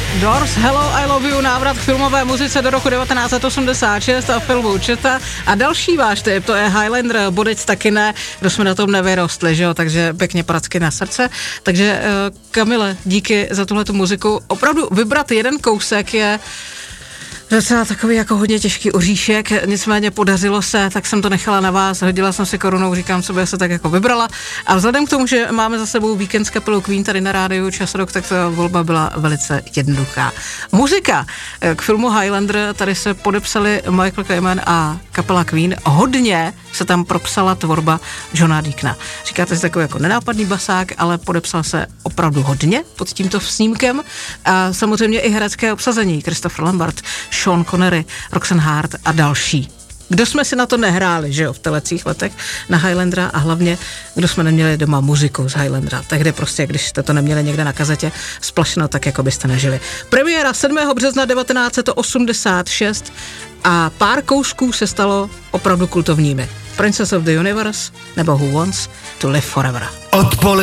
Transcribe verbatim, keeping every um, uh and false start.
Doors, Hello, I Love You, návrat k filmové muzice do roku devatenáct set osmdesát šest a filmu Četa. A další váš typ, to je Highlander, Bodec taky ne, kdo jsme na tom nevyrostli, že jo, takže pěkně pracky na srdce. Takže Kamile, díky za tuhletu muziku. Opravdu vybrat jeden kousek je docela takový jako hodně těžký oříšek, nicméně podařilo se, tak jsem to nechala na vás, hodila jsem si korunou, říkám, co by se tak jako vybrala. A vzhledem k tomu, že máme za sebou víkend s kapelou Queen tady na rádiu Čas Rock, tak ta volba byla velice jednoduchá. Muzika k filmu Highlander, tady se podepsali Michael Kamen a kapela Queen, hodně se tam propsala tvorba Johna Deacona. Říkáte si takový jako nenápadný basák, ale podepsal se opravdu hodně pod tímto snímkem a samozřejmě i herecké obsazení, Christopher Lambert, Sean Connery, Roxanne Hart a další. Kdo jsme si na to nehráli, že jo, v telecích letech na Highlandera a hlavně, kdo jsme neměli doma muziku z Highlandera. Tehdy prostě, když jste to neměli někde na kazetě splašeno, tak jako byste nežili. Premiéra sedmého března devatenáct set osmdesát šest a pár kousků se stalo opravdu kultovními. Princess of the Universe nebo Who Wants to Live Forever. Odpole